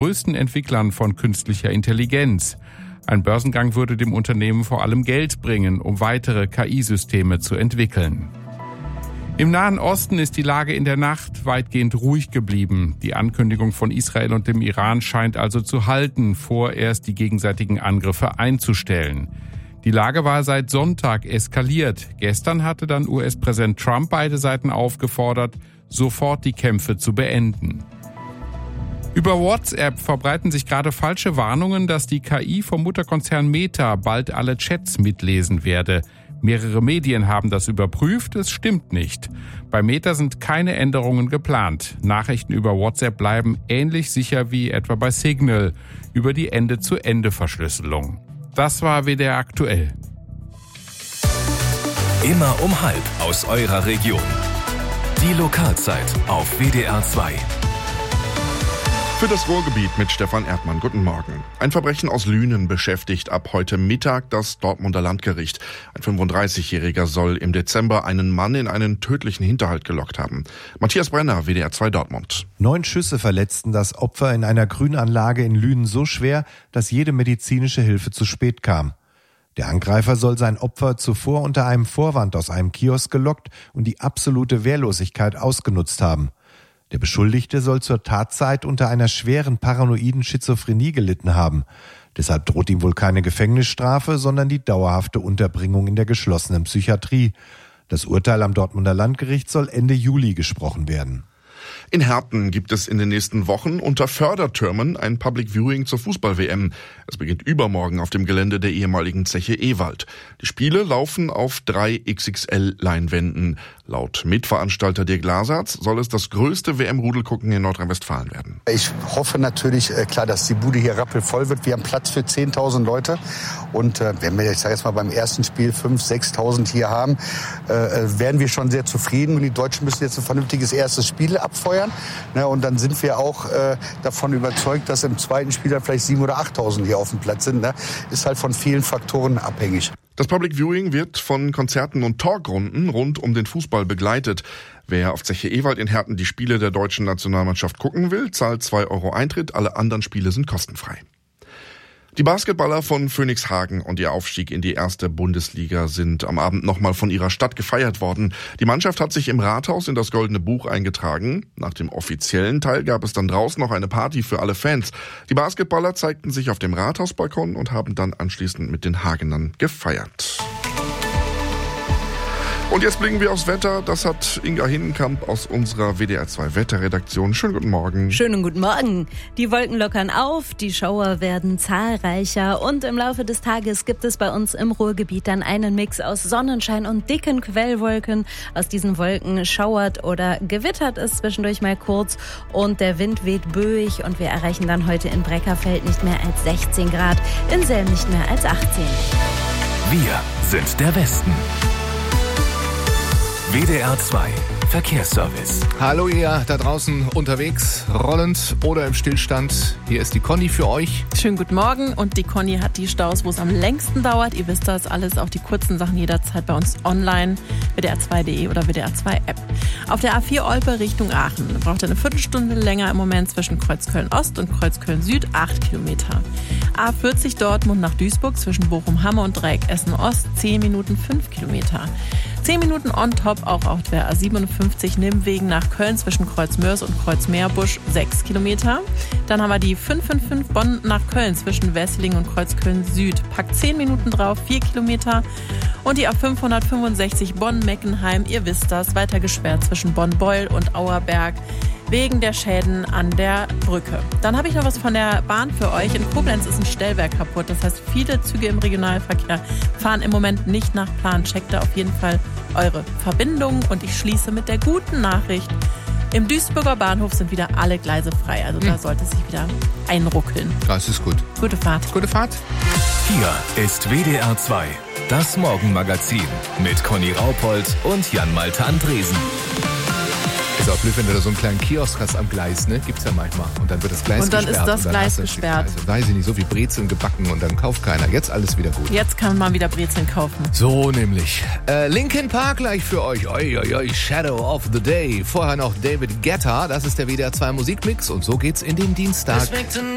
größten Entwicklern von künstlicher Intelligenz. Ein Börsengang würde dem Unternehmen vor allem Geld bringen, um weitere KI-Systeme zu entwickeln. Im Nahen Osten ist die Lage in der Nacht weitgehend ruhig geblieben. Die Ankündigung von Israel und dem Iran scheint also zu halten, vorerst die gegenseitigen Angriffe einzustellen. Die Lage war seit Sonntag eskaliert. Gestern hatte dann US-Präsident Trump beide Seiten aufgefordert, sofort die Kämpfe zu beenden. Über WhatsApp verbreiten sich gerade falsche Warnungen, dass die KI vom Mutterkonzern Meta bald alle Chats mitlesen werde. Mehrere Medien haben das überprüft, es stimmt nicht. Bei Meta sind keine Änderungen geplant. Nachrichten über WhatsApp bleiben ähnlich sicher wie etwa bei Signal über die Ende-zu-Ende-Verschlüsselung. Das war WDR aktuell. Immer um 12:30 aus eurer Region. Die Lokalzeit auf WDR 2. Für das Ruhrgebiet mit Stefan Erdmann. Guten Morgen. Ein Verbrechen aus Lünen beschäftigt ab heute Mittag das Dortmunder Landgericht. Ein 35-Jähriger soll im Dezember einen Mann in einen tödlichen Hinterhalt gelockt haben. Matthias Brenner, WDR 2 Dortmund. 9 Schüsse verletzten das Opfer in einer Grünanlage in Lünen so schwer, dass jede medizinische Hilfe zu spät kam. Der Angreifer soll sein Opfer zuvor unter einem Vorwand aus einem Kiosk gelockt und die absolute Wehrlosigkeit ausgenutzt haben. Der Beschuldigte soll zur Tatzeit unter einer schweren paranoiden Schizophrenie gelitten haben. Deshalb droht ihm wohl keine Gefängnisstrafe, sondern die dauerhafte Unterbringung in der geschlossenen Psychiatrie. Das Urteil am Dortmunder Landgericht soll Ende Juli gesprochen werden. In Herten gibt es in den nächsten Wochen unter Fördertürmen ein Public Viewing zur Fußball-WM. Es beginnt übermorgen auf dem Gelände der ehemaligen Zeche Ewald. Die Spiele laufen auf 3 XXL-Leinwänden. Laut Mitveranstalter Dirk Glasatz soll es das größte WM-Rudelgucken in Nordrhein-Westfalen werden. Ich hoffe natürlich, klar, dass die Bude hier rappelvoll wird. Wir haben Platz für 10.000 Leute. Und wenn wir, ich sage jetzt mal, beim ersten Spiel 5.000, 6.000 hier haben, werden wir schon sehr zufrieden. Und die Deutschen müssen jetzt ein vernünftiges erstes Spiel abfeuern. Und dann sind wir auch davon überzeugt, dass im zweiten Spiel dann vielleicht 7.000 oder 8.000 hier auf dem Platz sind. Ist halt von vielen Faktoren abhängig. Das Public Viewing wird von Konzerten und Talkrunden rund um den Fußball begleitet. Wer auf Zeche Ewald in Herten die Spiele der deutschen Nationalmannschaft gucken will, zahlt 2 € Eintritt. Alle anderen Spiele sind kostenfrei. Die Basketballer von Phönixhagen und ihr Aufstieg in die erste Bundesliga sind am Abend nochmal von ihrer Stadt gefeiert worden. Die Mannschaft hat sich im Rathaus in das Goldene Buch eingetragen. Nach dem offiziellen Teil gab es dann draußen noch eine Party für alle Fans. Die Basketballer zeigten sich auf dem Rathausbalkon und haben dann anschließend mit den Hagenern gefeiert. Und jetzt blicken wir aufs Wetter. Das hat Inga Hinnenkamp aus unserer WDR 2 Wetterredaktion. Schönen guten Morgen. Schönen guten Morgen. Die Wolken lockern auf, die Schauer werden zahlreicher und im Laufe des Tages gibt es bei uns im Ruhrgebiet dann einen Mix aus Sonnenschein und dicken Quellwolken. Aus diesen Wolken schauert oder gewittert es zwischendurch mal kurz und der Wind weht böig und wir erreichen dann heute in Breckerfeld nicht mehr als 16 Grad, in Selm nicht mehr als 18. Wir sind der Westen. WDR 2 Verkehrsservice. Hallo ihr da draußen unterwegs, rollend oder im Stillstand. Hier ist die Conny für euch. Schönen guten Morgen und die Conny hat die Staus, wo es am längsten dauert. Ihr wisst das alles, auch die kurzen Sachen jederzeit bei uns online, WDR2.de oder WDR2-App. Auf der A4 Olpe Richtung Aachen braucht ihr eine Viertelstunde länger im Moment zwischen Kreuzköln-Ost und Kreuzköln-Süd, 8 Kilometer. A40 Dortmund nach Duisburg zwischen Bochum-Hamme und Dreieck Essen-Ost, 10 Minuten 5 Kilometer. 10 Minuten on top auch auf der A57 Nimwegen nach Köln zwischen Kreuzmörs und Kreuzmeerbusch, 6 Kilometer. Dann haben wir die 555 Bonn nach Köln zwischen Wesseling und Kreuzköln Süd. Packt 10 Minuten drauf, 4 Kilometer. Und die A565 Bonn-Meckenheim, ihr wisst das, weiter gesperrt zwischen Bonn-Beul und Auerberg wegen der Schäden an der Brücke. Dann habe ich noch was von der Bahn für euch. In Koblenz ist ein Stellwerk kaputt. Das heißt, viele Züge im Regionalverkehr fahren im Moment nicht nach Plan. Checkt da auf jeden Fall eure Verbindungen. Und ich schließe mit der guten Nachricht. Im Duisburger Bahnhof sind wieder alle Gleise frei. Also da sollte es sich wieder einruckeln. Das ist gut. Gute Fahrt. Gute Fahrt. Hier ist WDR 2, das Morgenmagazin mit Conny Raupold und Jan-Malte Andresen. Ist auch blöd, wenn du da so einen kleinen Kiosk hast am Gleis, ne? Gibt's ja manchmal. Und dann wird das Gleis gesperrt. Und dann ist das Gleis gesperrt. Also, weiß ich nicht, so viel Brezeln gebacken und dann kauft keiner. Jetzt alles wieder gut. Jetzt kann man wieder Brezeln kaufen. So nämlich. Linkin Park gleich für euch. Oi, oi, oi, Shadow of the Day. Vorher noch David Guetta. Das ist der WDR 2 Musikmix. Und so geht's in den Dienstag.